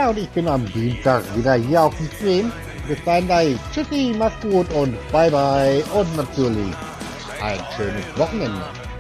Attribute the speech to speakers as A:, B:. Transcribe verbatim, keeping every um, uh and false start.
A: Ja, und ich bin am Dienstag wieder hier auf dem Stream. Bis dahin sage ich Tschüssi, mach's gut und bye bye und natürlich ein schönes Wochenende.